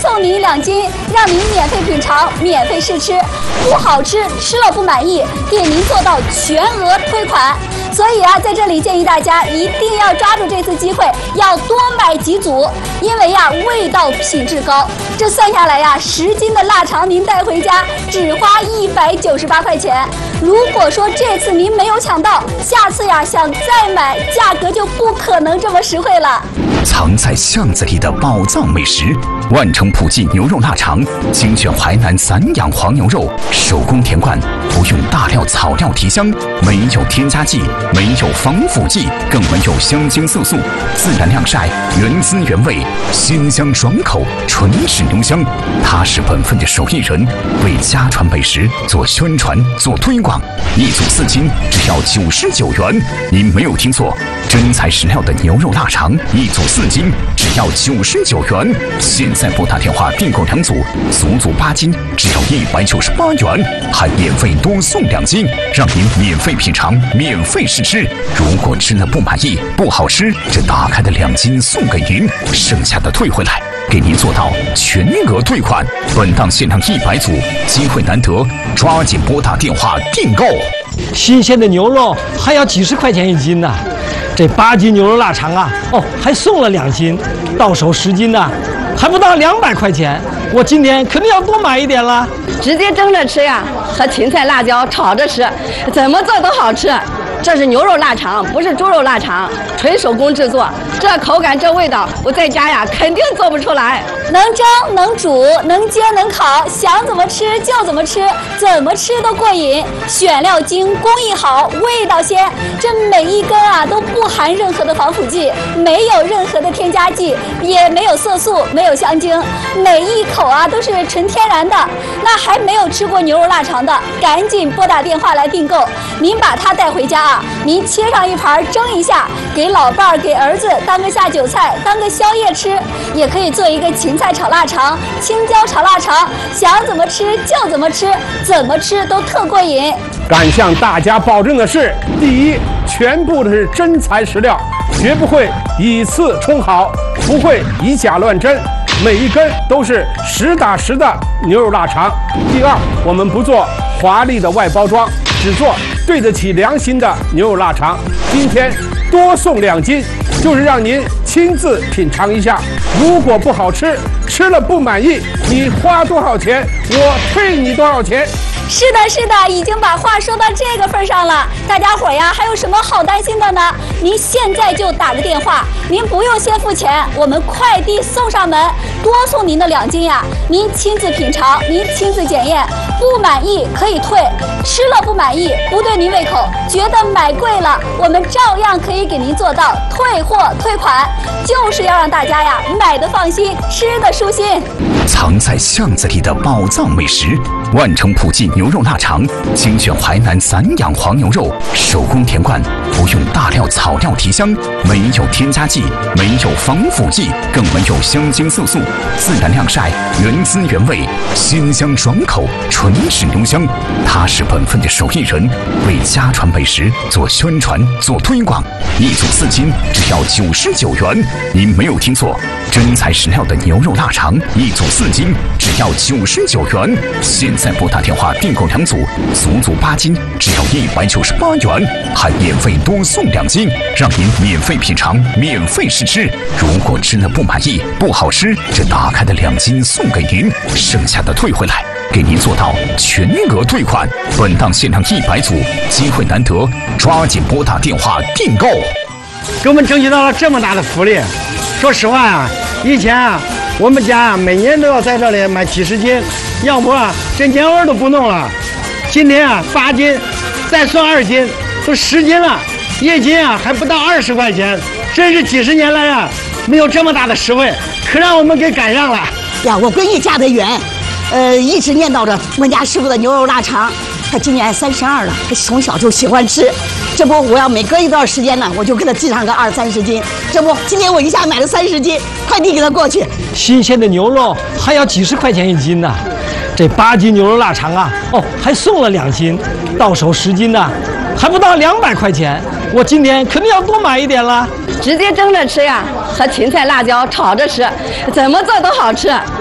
送您2斤，让您免费品尝、免费试吃。不好吃，吃了不满意，给您做到全额退款。所以啊，在这里建议大家一定要抓住这次机会，要多买几组，因为呀，味道品质高。这算下来呀，10斤的腊肠您带回家只花198块钱。如果说这次您没有抢到，下次呀想再买，价格就不可能这么实惠了。 藏在巷子里的宝藏美食，万城普记牛肉腊肠，精选淮南散养黄牛肉，手工田灌，不用大料草料提香，没有添加剂，没有防腐剂，更没有香精色素，自然晾晒，原汁原味，鲜香爽口，纯是牛香。他是本分的手艺人，为家传美食做宣传、做推广。1组4斤，只要99元。您没有听错，真材实料的牛肉腊肠，1组4斤，只要99元。现在拨打电话订购2组，足足8斤，只要198元，还免费多送2斤，让您免费品尝、免费试吃。如果吃了不满意、不好吃，这打开的2斤送给您，剩下的退回来，给您做到全额退款。本档限量100组，机会难得，抓紧拨打电话订购。 新鲜的牛肉还要几十块钱1斤呢，这8斤牛肉腊肠啊，还送了2斤，到手10斤呢，还不到200块钱。我今天肯定要多买一点了。 直接蒸着吃呀，和芹菜、辣椒炒着吃，怎么做都好吃。这是牛肉腊肠，不是猪肉腊肠，纯手工制作，这口感这味道，我在家呀肯定做不出来。 能蒸能煮能煎能烤，想怎么吃就怎么吃，怎么吃都过瘾。选料精，工艺好，味道鲜，这每一根啊都不含任何的防腐剂，没有任何的添加剂，也没有色素，没有香精，每一口啊都是纯天然的。那还没有吃过牛肉腊肠的，赶紧拨打电话来订购。您把它带回家啊，您切上一盘蒸一下，给老伴儿、给儿子当个下酒菜，当个宵夜吃，也可以做一个芹菜炒腊肠、青椒炒腊肠，想怎么吃就怎么吃，怎么吃都特过瘾。 敢向大家保证的是，第一，全部的是真材实料，绝不会以次充好，不会以假乱真，每一根都是实打实的牛肉腊肠。第二，我们不做华丽的外包装，只做对得起良心的牛肉腊肠。今天多送2斤，就是让您亲自品尝一下。如果不好吃，吃了不满意，你花多少钱，我退你多少钱。 是的，是的，已经把话说到这个份上了。大家伙呀，还有什么好担心的呢？您现在就打个电话，您不用先付钱，我们快递送上门，多送您的2斤呀。您亲自品尝，您亲自检验，不满意可以退，吃了不满意，不对您胃口，觉得买贵了，我们照样可以给您做到退货退款，就是要让大家呀买的放心，吃的舒心。 藏在巷子里的宝藏美食，万城普记牛肉腊肠，精选淮南散养黄牛肉，手工田灌，不用大料草料提香，没有添加剂，没有防腐剂，更没有香精色素，自然晾晒，原汁原味，鲜香爽口，纯是牛香。他是本分的手艺人，为家传美食做宣传、做推广。1组4斤，只要99元。您没有听错，真材实料的牛肉腊肠，1组4斤，只要99元。现在拨打电话订购2组，足足8斤，只要198元，还免费多送2斤，让您免费品尝、免费试吃。如果吃了不满意、不好吃，这打开的2斤送给您，剩下的退回来，给您做到全额退款。本档限量100组，机会难得，抓紧拨打电话订购。 给我们争取到了这么大的福利。说实话呀，以前啊，我们家每年都要在这里买几十斤，要不这年味都不弄了。今天啊8斤，再算2斤，都10斤了，1斤啊还不到20块钱，真是几十年来啊没有这么大的实惠，可让我们给赶上了呀！我闺女嫁得远，一直念叨着我家师傅的牛肉腊肠。她今年32了，她从小就喜欢吃。这不，我要每隔一段时间呢，我就给她寄上个20-30斤。这不，今天我一下买了30斤，快递给她过去。 新鲜的牛肉还要几十块钱1斤呢，这8斤牛肉腊肠啊，还送了2斤，到手10斤呢，还不到200块钱。我今天肯定要多买一点了。 直接蒸着吃呀，和芹菜、辣椒炒着吃，怎么做都好吃。